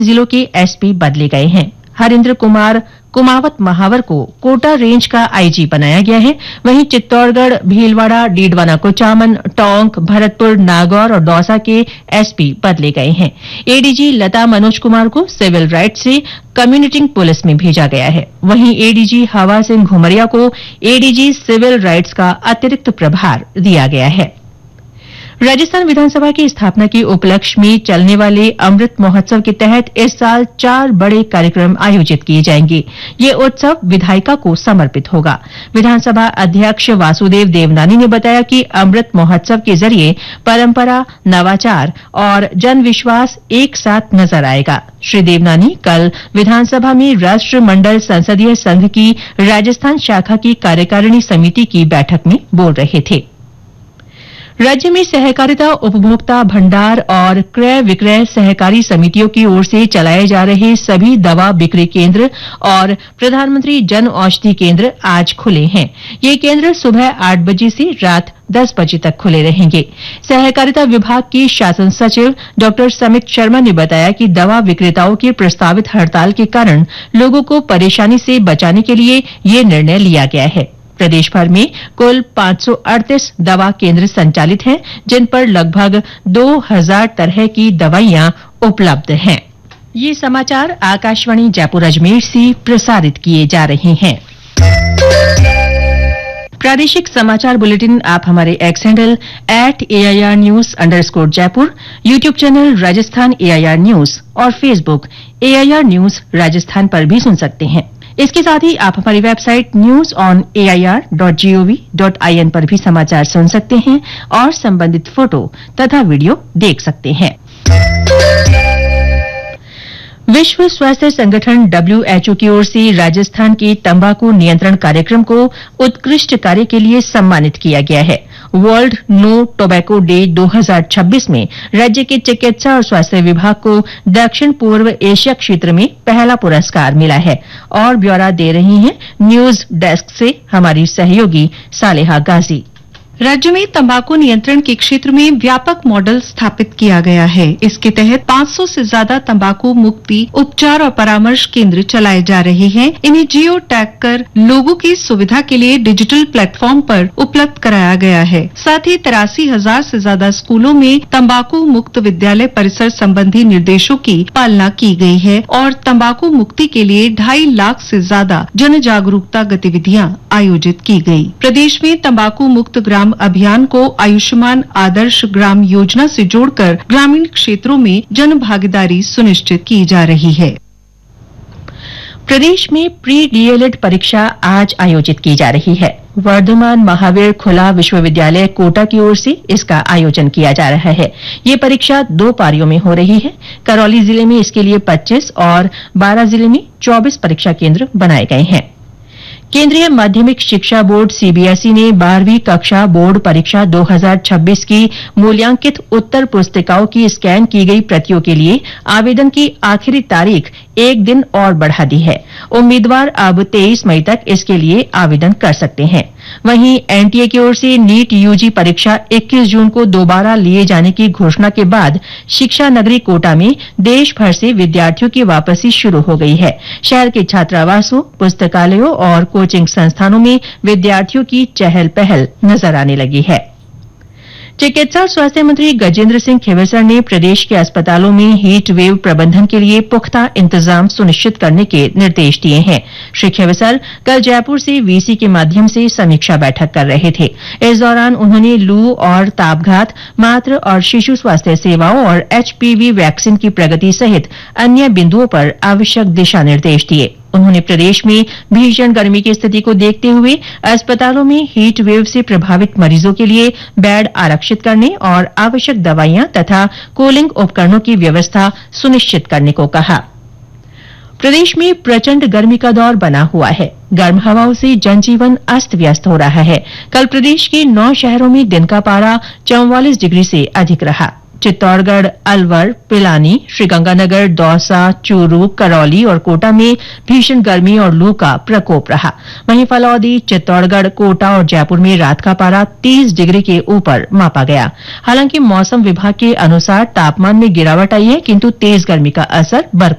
जिलों के एसपी बदले गए हैं। हरिंद्र कुमार कुमावत महावर को कोटा रेंज का आईजी बनाया गया है। वहीं चित्तौड़गढ़, भीलवाड़ा, डीडवाना कुचामन, टोंक, भरतपुर, नागौर और दौसा के एसपी बदले गए हैं। एडीजी लता मनोज कुमार को सिविल राइट्स से कम्युनिटी पुलिस में भेजा गया है। वहीं एडीजी हवा सिंह घुमरिया को एडीजी सिविल राइट्स का अतिरिक्त प्रभार दिया गया है। राजस्थान विधानसभा की स्थापना के उपलक्ष्य में चलने वाले अमृत महोत्सव के तहत इस साल 4 बड़े कार्यक्रम आयोजित किए जाएंगे। ये उत्सव विधायिका को समर्पित होगा। विधानसभा अध्यक्ष वासुदेव देवनानी ने बताया कि अमृत महोत्सव के जरिए परंपरा, नवाचार और जन विश्वास एक साथ नजर आएगा। श्री देवनानी कल विधानसभा में राष्ट्रमंडल संसदीय संघ की राजस्थान शाखा की कार्यकारिणी समिति की बैठक में बोल रहे थे। राज्य में सहकारिता, उपभोक्ता भंडार और क्रय विक्रय सहकारी समितियों की ओर से चलाए जा रहे सभी दवा बिक्री केंद्र और प्रधानमंत्री जन औषधि केंद्र आज खुले हैं। ये केंद्र सुबह 8 बजे से रात 10 बजे तक खुले रहेंगे। सहकारिता विभाग के शासन सचिव डॉ समित शर्मा ने बताया कि दवा विक्रेताओं की प्रस्तावित हड़ताल के कारण लोगों को परेशानी से बचाने के लिए ये निर्णय लिया गया है। प्रदेश भर में कुल 538 दवा केंद्र संचालित हैं, जिन पर लगभग 2000 तरह की दवाइयां उपलब्ध हैं। ये समाचार आकाशवाणी जयपुर अजमेर से प्रसारित किए जा रहे हैं। प्रादेशिक समाचार बुलेटिन आप हमारे x handle @AIRnews_जयपुर, YouTube channel Rajasthan AIR news और फेसबुक AIR न्यूज राजस्थान पर भी सुन सकते हैं। इसके साथ ही आप हमारी वेबसाइट newsonair.gov.in पर भी समाचार सुन सकते हैं और संबंधित फोटो तथा वीडियो देख सकते हैं। विश्व स्वास्थ्य संगठन WHO की ओर से राजस्थान के तंबाकू नियंत्रण कार्यक्रम को उत्कृष्ट कार्य के लिए सम्मानित किया गया है। वर्ल्ड नो टोबैको डे 2026 में राज्य के चिकित्सा और स्वास्थ्य विभाग को दक्षिण पूर्व एशिया क्षेत्र में पहला पुरस्कार मिला है। और ब्यौरा दे रही हैं न्यूज डेस्क से हमारी सहयोगी सालेहा गाजी। राज्य में तंबाकू नियंत्रण के क्षेत्र में व्यापक मॉडल स्थापित किया गया है। इसके तहत 500 से ज्यादा तंबाकू मुक्ति उपचार और परामर्श केंद्र चलाए जा रहे हैं। इन्हें जियो टैग कर लोगों की सुविधा के लिए डिजिटल प्लेटफॉर्म पर उपलब्ध कराया गया है। साथ ही 83,000 से ज्यादा स्कूलों में तंबाकू मुक्त विद्यालय परिसर संबंधी निर्देशों की पालना की गई है और तंबाकू मुक्ति के लिए 2.5 लाख से ज्यादा जन जागरूकता गतिविधियां आयोजित की गयी। प्रदेश में तंबाकू मुक्त ग्राम अभियान को आयुष्मान आदर्श ग्राम योजना से जोड़कर ग्रामीण क्षेत्रों में जन भागीदारी सुनिश्चित की जा रही है। प्रदेश में प्री डीएलएड परीक्षा आज आयोजित की जा रही है। वर्धमान महावीर खुला विश्वविद्यालय कोटा की ओर से इसका आयोजन किया जा रहा है। ये परीक्षा 2 पारियों में हो रही है। करौली जिले में इसके लिए 25 और 12 जिले में 24 परीक्षा केंद्र बनाए गए हैं। केंद्रीय माध्यमिक शिक्षा बोर्ड सीबीएसई ने 12वीं कक्षा बोर्ड परीक्षा 2026 की मूल्यांकित उत्तर पुस्तिकाओं की स्कैन की गई प्रतियों के लिए आवेदन की आखिरी तारीख 1 दिन और बढ़ा दी है। उम्मीदवार अब 23 मई तक इसके लिए आवेदन कर सकते हैं। वहीं एनटीए की ओर से नीट यूजी परीक्षा 21 जून को दोबारा लिए जाने की घोषणा के बाद शिक्षा नगरी कोटा में देश भर से विद्यार्थियों की वापसी शुरू हो गई है। शहर के छात्रावासों, पुस्तकालयों और कोचिंग संस्थानों में विद्यार्थियों की चहल पहल नजर आने लगी है। चिकित्सा और स्वास्थ्य मंत्री गजेंद्र सिंह खेवसर ने प्रदेश के अस्पतालों में हीट वेव प्रबंधन के लिए पुख्ता इंतजाम सुनिश्चित करने के निर्देश दिए हैं। श्री खेवसर कल जयपुर से वीसी के माध्यम से समीक्षा बैठक कर रहे थे। इस दौरान उन्होंने लू और तापघात, मातृ और शिशु स्वास्थ्य सेवाओं और एचपीवी वैक्सीन की प्रगति सहित अन्य बिंदुओं पर आवश्यक दिशा निर्देश दिए। उन्होंने प्रदेश में भीषण गर्मी की स्थिति को देखते हुए अस्पतालों में हीट वेव से प्रभावित मरीजों के लिए बेड आरक्षित करने और आवश्यक दवाइयां तथा कूलिंग उपकरणों की व्यवस्था सुनिश्चित करने को कहा। प्रदेश में प्रचंड गर्मी का दौर बना हुआ है। गर्म हवाओं से जनजीवन अस्त व्यस्त हो रहा है। कल प्रदेश के 9 शहरों में दिन का पारा 44 डिग्री से अधिक रहा। चित्तौड़गढ़, अलवर, पिलानी, श्रीगंगानगर, दौसा, चूरू, करौली और कोटा में भीषण गर्मी और लू का प्रकोप रहा। वहीं फलौदी, चित्तौड़गढ़, कोटा और जयपुर में रात का पारा 30 डिग्री के ऊपर मापा गया। हालांकि मौसम विभाग के अनुसार तापमान में गिरावट आई है, किंतु तेज गर्मी का असर बरकरार